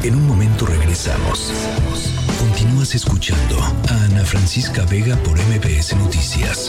En un momento regresamos. Continúas escuchando a Ana Francisca Vega por MBS Noticias.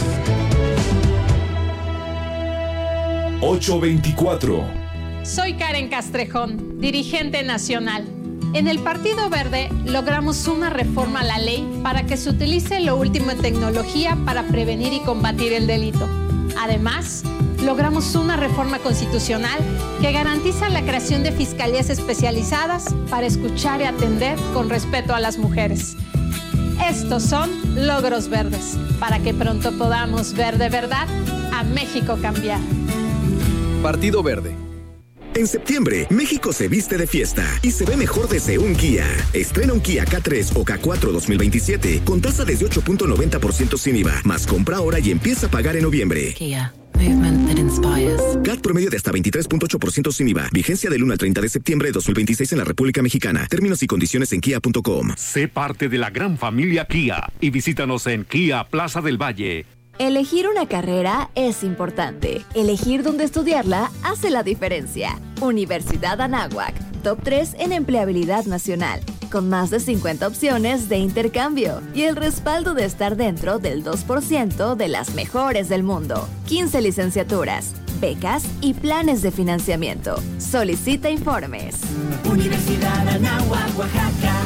824. Soy Karen Castrejón, dirigente nacional. En el Partido Verde logramos una reforma a la ley para que se utilice lo último en tecnología para prevenir y combatir el delito. Además, logramos una reforma constitucional que garantiza la creación de fiscalías especializadas para escuchar y atender con respeto a las mujeres. Estos son logros verdes, para que pronto podamos ver de verdad a México cambiar. Partido Verde. En septiembre, México se viste de fiesta y se ve mejor desde un Kia. Estrena un Kia K3 o K4 2027 con tasa desde 8.90% sin IVA, más compra ahora y empieza a pagar en noviembre. Kia. Movement that inspires. CAT promedio de hasta 23.8% sin IVA. Vigencia del 1 al 30 de septiembre de 2026 en la República Mexicana. Términos y condiciones en kia.com. Sé parte de la gran familia Kia y visítanos en Kia Plaza del Valle. Elegir una carrera es importante. Elegir dónde estudiarla hace la diferencia. Universidad Anáhuac, top 3 en empleabilidad nacional, con más de 50 opciones de intercambio y el respaldo de estar dentro del 2% de las mejores del mundo. 15 licenciaturas, becas y planes de financiamiento. Solicita informes. Universidad Anáhuac, Oaxaca.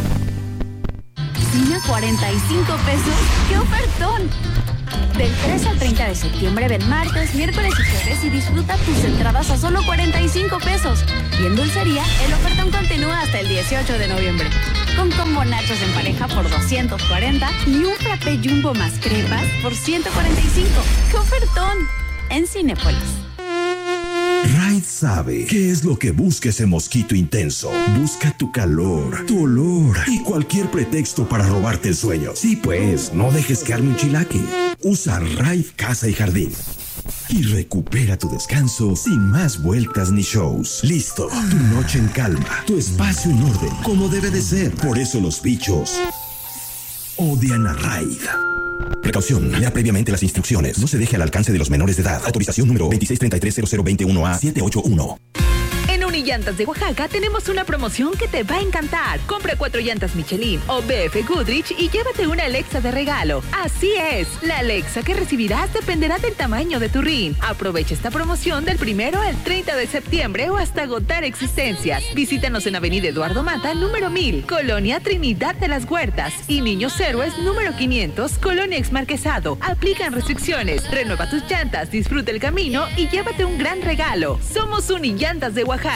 ¿Cine a 45 pesos? ¡Qué ofertón! Del 3 al 30 de septiembre ven martes, miércoles y jueves y disfruta tus entradas a solo 45 pesos. Y en Dulcería, el ofertón continúa hasta el 18 de noviembre. Con combo nachos en pareja por 240 y un frappé jumbo más crepas por 145. ¡Qué ofertón! En Cinépolis. Raid sabe qué es lo que busca ese mosquito intenso. Busca tu calor, tu olor y cualquier pretexto para robarte el sueño. Sí, pues, no dejes que arme un chilaque. Usa Raid Casa y Jardín y recupera tu descanso sin más vueltas ni shows. Listo, tu noche en calma, tu espacio en orden, como debe de ser. Por eso los bichos odian a Raid. Precaución, lea previamente las instrucciones. No se deje al alcance de los menores de edad. Autorización número 26330021A781. En Unillantas de Oaxaca tenemos una promoción que te va a encantar. Compra 4 llantas Michelin o BF Goodrich y llévate una Alexa de regalo. Así es, la Alexa que recibirás dependerá del tamaño de tu RIN. Aprovecha esta promoción del 1 al 30 de septiembre o hasta agotar existencias. Visítanos en Avenida Eduardo Mata, número 1000, Colonia Trinidad de las Huertas y Niños Héroes, número 500, Colonia Exmarquesado. Aplican restricciones. Renueva tus llantas, disfruta el camino y llévate un gran regalo. Somos Unillantas de Oaxaca.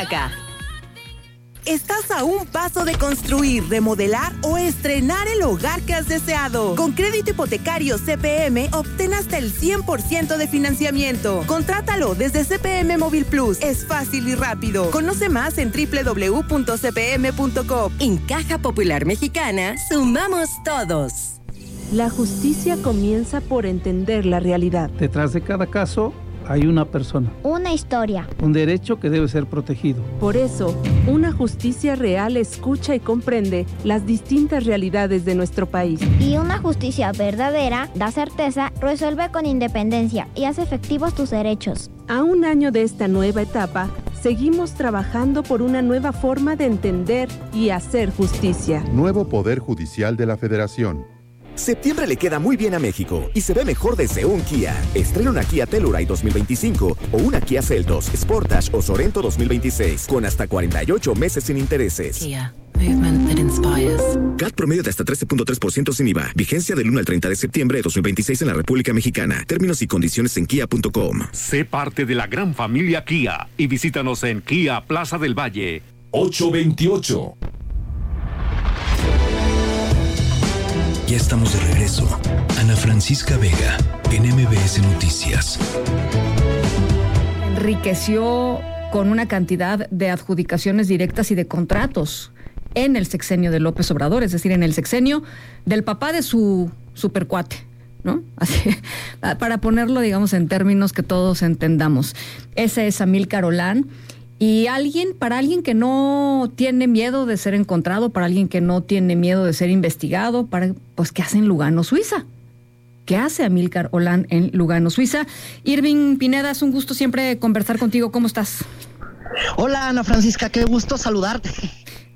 Estás a un paso de construir, remodelar o estrenar el hogar que has deseado. Con crédito hipotecario CPM, obtén hasta el 100% de financiamiento. Contrátalo desde CPM Móvil Plus. Es fácil y rápido. Conoce más en www.cpm.com. En Caja Popular Mexicana, sumamos todos. La justicia comienza por entender la realidad. Detrás de cada caso hay una persona. Una historia. Un derecho que debe ser protegido. Por eso, una justicia real escucha y comprende las distintas realidades de nuestro país. Y una justicia verdadera da certeza, resuelve con independencia y hace efectivos tus derechos. A un año de esta nueva etapa, seguimos trabajando por una nueva forma de entender y hacer justicia. Nuevo Poder Judicial de la Federación. Septiembre le queda muy bien a México y se ve mejor desde un Kia. Estrena una Kia Telluride 2025 o una Kia Seltos, Sportage o Sorento 2026 con hasta 48 meses sin intereses. Kia. Movement that inspires. CAT promedio de hasta 13.3% sin IVA. Vigencia del 1 al 30 de septiembre de 2026 en la República Mexicana. Términos y condiciones en kia.com. Sé parte de la gran familia Kia y visítanos en Kia Plaza del Valle. 828. Ya estamos de regreso. Ana Francisca Vega, en MBS Noticias. Enriqueció con una cantidad de adjudicaciones directas y de contratos en el sexenio de López Obrador, es decir, en el sexenio del papá de su supercuate, ¿no? Así, para ponerlo, digamos, en términos que todos entendamos. Ese es Amílcar Olán. Y para alguien que no tiene miedo de ser encontrado, para alguien que no tiene miedo de ser investigado, pues ¿qué hace en Lugano, Suiza? ¿Qué hace Amílcar Olán en Lugano, Suiza? Irving Pineda, es un gusto siempre conversar contigo. ¿Cómo estás? Hola, Ana Francisca, qué gusto saludarte.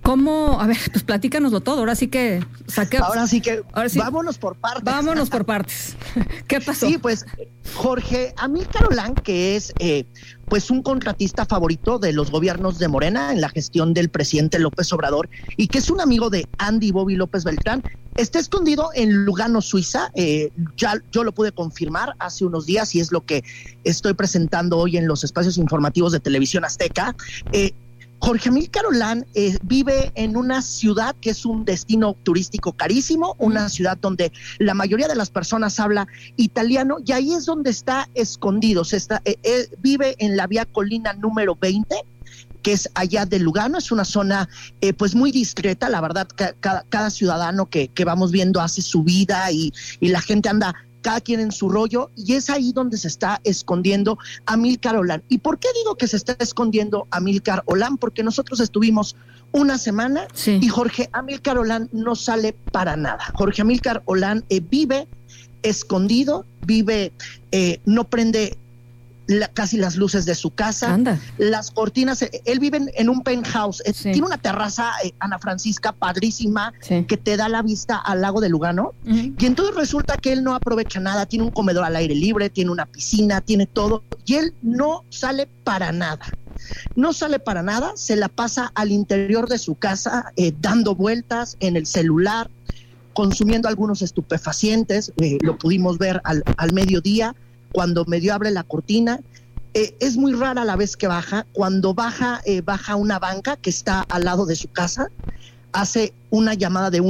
¿Cómo? A ver, pues platícanoslo todo. Ahora sí que vámonos por partes. Vámonos por partes. ¿Qué pasó? Sí, pues Jorge Amílcar Olán, que es pues un contratista favorito de los gobiernos de Morena en la gestión del presidente López Obrador y que es un amigo de Andy Bobby López Beltrán, está escondido en Lugano, Suiza. Ya yo lo pude confirmar hace unos días y es lo que estoy presentando hoy en los espacios informativos de Televisión Azteca. Jorge Amílcar Olán vive en una ciudad que es un destino turístico carísimo, una ciudad donde la mayoría de las personas habla italiano y ahí es donde está escondido. Vive en la vía Colina número 20, que es allá de Lugano. Es una zona pues muy discreta, la verdad. Cada ciudadano que vamos viendo hace su vida y la gente anda cada quien en su rollo, y es ahí donde se está escondiendo Amílcar Olán. ¿Y por qué digo que se está escondiendo Amílcar Olán? Porque nosotros estuvimos una semana y Jorge Amílcar Olán no sale para nada. Jorge Amílcar Olán vive escondido, no prende casi las luces de su casa. Anda. Las cortinas, él vive en un penthouse, tiene una terraza, Ana Francisca, padrísima, que te da la vista al lago de Lugano, y entonces resulta que él no aprovecha nada, tiene un comedor al aire libre, tiene una piscina, tiene todo, y él no sale para nada. No sale para nada, se la pasa al interior de su casa, dando vueltas en el celular, consumiendo algunos estupefacientes, lo pudimos ver al mediodía, cuando medio abre la cortina. Es muy rara la vez que baja. Cuando baja a una banca que está al lado de su casa, hace una llamada de